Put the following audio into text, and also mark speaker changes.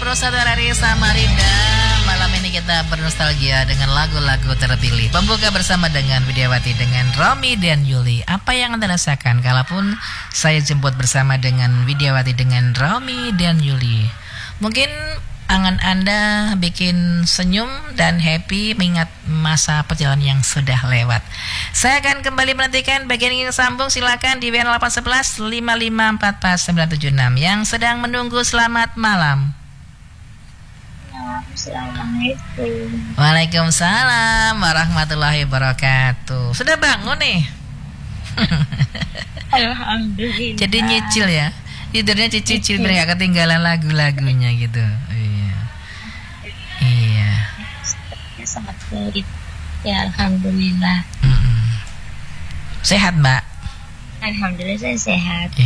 Speaker 1: Persaudaraan dari Samarinda. Malam ini kita bernostalgia dengan lagu-lagu terpilih. Pembuka bersama dengan Widiawati dengan Romi dan Yuli. Apa yang Anda rasakan kalaupun saya jemput bersama dengan Widiawati dengan Romi dan Yuli? Mungkin angan Anda bikin senyum dan happy mengingat masa perjalanan yang sudah lewat. Saya akan kembali menantikan bagian yang sambung. Silakan di WN 811 5544976 yang sedang menunggu. Selamat malam.
Speaker 2: Assalamualaikum.
Speaker 1: Waalaikumsalam warahmatullahi wabarakatuh. Sudah bangun nih?
Speaker 2: Alhamdulillah.
Speaker 1: Jadi nyicil ya. Tidurnya cicil mereka ketinggalan lagu-lagunya gitu. Iya.
Speaker 2: Sangat baik. Ya alhamdulillah.
Speaker 1: Sehat, Mbak?
Speaker 2: Alhamdulillah saya sehat.